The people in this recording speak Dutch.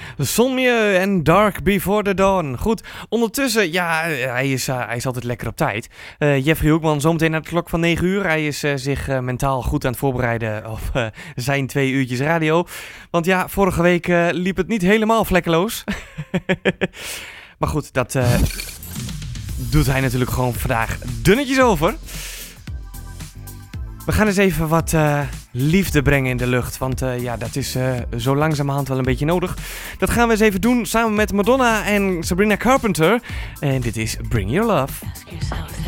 Sommieu en Dark Before the Dawn. Goed, ondertussen, ja, hij is altijd lekker op tijd. Jeffrey Hoekman, zometeen naar de klok van 9 uur. Hij is zich mentaal goed aan het voorbereiden op zijn 2 uurtjes radio. Want ja, vorige week liep het niet helemaal vlekkeloos. Maar goed, dat doet hij natuurlijk gewoon vandaag dunnetjes over. We gaan eens even wat liefde brengen in de lucht. Want ja, dat is zo langzamerhand wel een beetje nodig. Dat gaan we eens even doen samen met Madonna en Sabrina Carpenter. En dit is Bring Your Love. Ask yourself